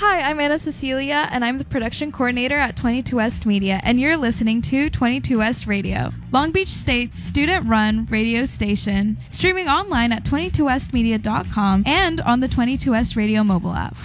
Hi, I'm Anna Cecilia, and I'm the production coordinator at 22 West Media, and you're listening to 22 West Radio, Long Beach State's student-run radio station, streaming online at 22westmedia.com and on the 22 West Radio mobile app.